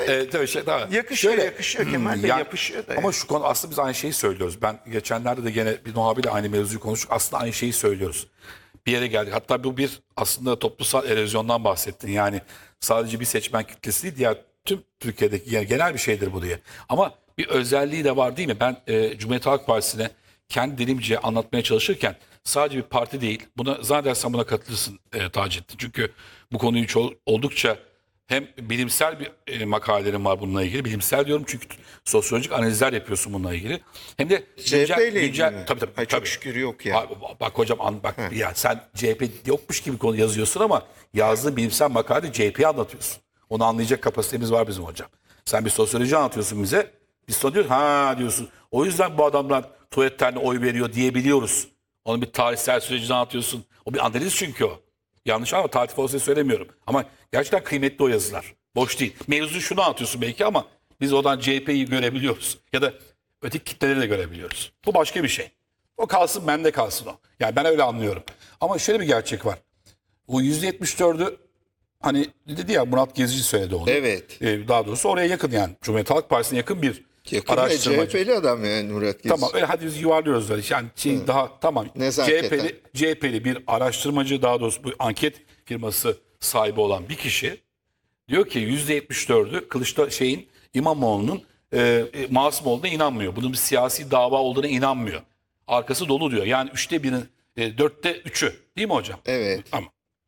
Tabii tamam. Yakışıyor, Şöyle, yakışıyor. Kemal Bey yani, yapışıyor da. ama şu konu aslında biz aynı şeyi söylüyoruz. Ben geçenlerde de gene bir muhabirle aynı mevzuyu konuştuk. Aslında aynı şeyi söylüyoruz. Bir yere geldik. Hatta bu bir aslında toplumsal erozyondan bahsettin. Yani sadece bir seçmen kitlesi değil, diğer tüm Türkiye'deki yani genel bir şeydir bu diye. Ama bir özelliği de var değil mi? Ben Cumhuriyet Halk Partisi'ne kendi dilimce anlatmaya çalışırken sadece bir parti değil. Buna zannedersen buna katılırsın Taceddin. Çünkü bu konuyu oldukça hem bilimsel bir makalelerim var bununla ilgili. Bilimsel diyorum çünkü sosyolojik analizler yapıyorsun bununla ilgili. Hem de CHP ile ilgili mi? tabii. Ay, çok şükür yok ya. Bak hocam bak ya sen CHP yokmuş gibi konu yazıyorsun ama yazdığın bilimsel makalede CHP'yi anlatıyorsun. Onu anlayacak kapasitemiz var bizim hocam. Sen bir sosyoloji anlatıyorsun bize. Biz sonra diyoruz ha diyorsun. O yüzden bu adamlar tuvaletlerine oy veriyor diyebiliyoruz. Onun bir tarihsel sürecini anlatıyorsun. O bir analiz çünkü o. Yanlış ama tarih olsa söylemiyorum. Ama gerçekten kıymetli o yazılar. Boş değil. Mevzu şunu anlatıyorsun belki ama biz oradan CHP'yi görebiliyoruz. Ya da öteki kitleleri de görebiliyoruz. Bu başka bir şey. O kalsın bende kalsın o. Yani ben öyle anlıyorum. Ama şöyle bir gerçek var. Bu %74'ü hani dedi ya Murat Gezici söyledi onu. Evet. Daha doğrusu oraya yakın yani. Cumhuriyet Halk Partisi'ne yakın bir Yakın ve araştırmacı. CHP'li adam yani Murat Gezici. Tamam öyle hadi biz yuvarlıyoruz öyle. Yani daha tamam. Nezaketen. CHP'li bir araştırmacı daha doğrusu bu anket firması sahibi olan bir kişi diyor ki %74'ü İmamoğlu'nun masum olduğuna inanmıyor. Bunun bir siyasi dava olduğuna inanmıyor. Arkası dolu diyor. Yani 1/3'ü, 4'te 3'ü değil mi hocam? Evet. Tamam.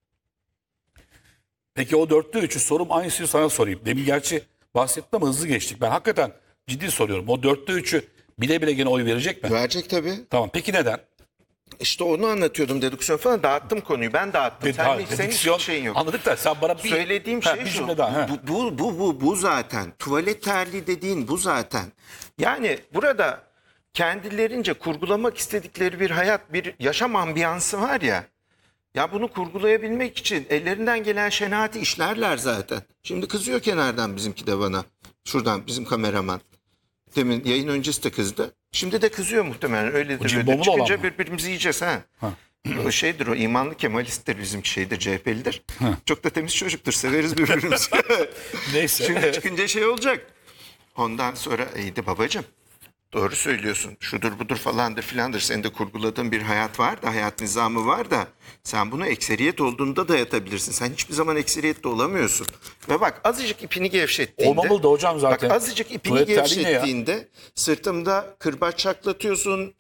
Peki o 4'te 3'ü sorum aynısını sana sorayım. Demin gerçi bahsettim ama hızlı geçtik. Ben hakikaten ciddi soruyorum. O 4'te 3'ü bile bile gene oy verecek mi? Verecek tabii. Tamam. Peki neden? İşte onu anlatıyordum dedüksiyon falan. Dağıttım konuyu. Ben dağıttım. Senin Dedüksiyon, hiçbir şeyin yok. anladık da sen bana Söylediğim Ha, şey bir şu. cümle daha. Ha. Bu zaten. Tuvalet terliği dediğin bu zaten. Yani burada kendilerince kurgulamak istedikleri bir hayat, bir yaşam ambiyansı var ya. Ya bunu kurgulayabilmek için ellerinden gelen şenaati işlerler zaten. Şimdi kızıyor kenardan bizimki de bana. Şuradan bizim kameraman. Demin yayın öncesi de kızdı. Şimdi de kızıyor muhtemelen. Öyledir. cimbomlu olan Çıkınca mı? birbirimizi yiyeceğiz ha. O şeydir, o imanlı Kemalisttir, bizim şeydir, CHP'lidir. Çok da temiz çocuktur, severiz birbirimizi. Neyse. Şimdi çıkınca şey olacak. Ondan sonra iyiydi babacığım. Doğru söylüyorsun. Şudur budur falandır filandır. Senin de kurguladığın bir hayat var da, hayat nizamı var da sen bunu ekseriyet olduğunda dayatabilirsin. Sen hiçbir zaman ekseriyette olamıyorsun. Ve bak azıcık ipini gevşettiğinde. Olmamalı da hocam zaten. Bak azıcık ipini Tuvalet terliği ne ya? gevşettiğinde sırtımda kırbaç çaklatıyorsun.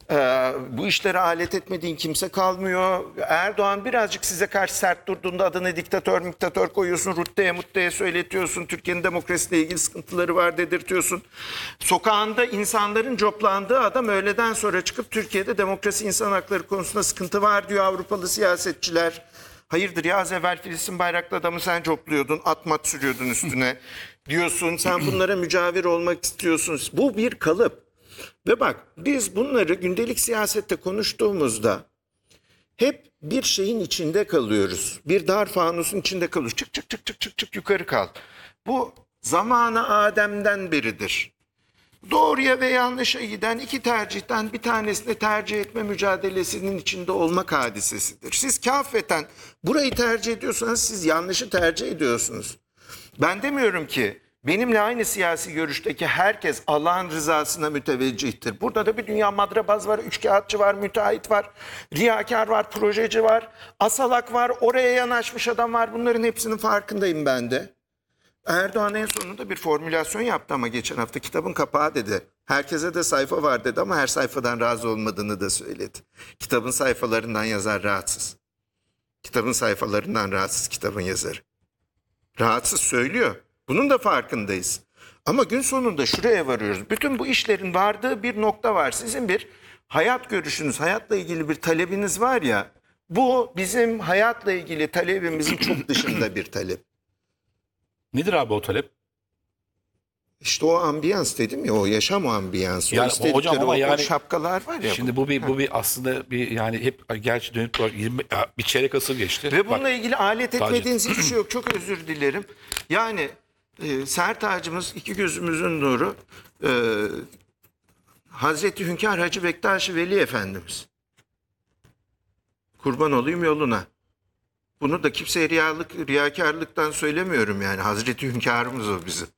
Bu işlere alet etmediğin kimse kalmıyor. Erdoğan birazcık size karşı sert durduğunda adını diktatör koyuyorsun. Rutteye mutteye söyletiyorsun. Türkiye'nin demokrasiyle ilgili sıkıntıları var dedirtiyorsun. Sokağında insanların coplandığı adam öğleden sonra çıkıp Türkiye'de demokrasi insan hakları konusunda sıkıntı var diyor Avrupalı siyasetçiler. Hayırdır ya, az evvel Filistin bayraklı adamı sen copluyordun, atmat sürüyordun üstüne diyorsun. Sen bunlara mücavir olmak istiyorsun. Bu bir kalıp. Ve bak biz bunları gündelik siyasette konuştuğumuzda hep bir şeyin içinde kalıyoruz. Bir dar fanusun içinde kalıyoruz. Çık yukarı kal. Bu zamanı Adem'den beridir. Doğruya ve yanlışa giden iki tercihten bir tanesini tercih etme mücadelesinin içinde olmak hadisesidir. Siz kâfeten burayı tercih ediyorsanız siz yanlışı tercih ediyorsunuz. Ben demiyorum ki benimle aynı siyasi görüşteki herkes Allah'ın rızasına müteveccihtir. Burada da bir dünya madrabaz var, üçkağıtçı var, müteahhit var, riyakar var, projeci var, asalak var, oraya yanaşmış adam var. Bunların hepsinin farkındayım ben de. Erdoğan en sonunda bir formülasyon yaptı ama geçen hafta kitabın kapağı dedi. Herkese de sayfa var dedi ama her sayfadan razı olmadığını da söyledi. Kitabın sayfalarından yazar rahatsız. Kitabın sayfalarından rahatsız kitabın yazarı. Rahatsız söylüyor. Bunun da farkındayız. Ama gün sonunda şuraya varıyoruz. Bütün bu işlerin vardığı bir nokta var. Sizin bir hayat görüşünüz, hayatla ilgili bir talebiniz var ya. Bu bizim hayatla ilgili talebimizin çok dışında bir talep. Nedir abi o talep? İşte o ambiyans dedim ya, o yaşam ambiyansı. Yani o istedikleri hocam ama o yani şapkalar var ya. Şimdi bu bir aslında bir yani hep gerçi dönüp 20 bir çeyrek asır geçti. Ve bununla Bak, ilgili alet Taceddin. etmediğiniz hiçbir şey yok. Çok özür dilerim. Yani sertacımız, iki gözümüzün nuru, Hazreti Hünkar Hacı Bektaş Veli Efendimiz. Kurban olayım yoluna. Bunu da kimseye riyakarlıktan söylemiyorum yani. Hazreti Hünkârımız o bizim.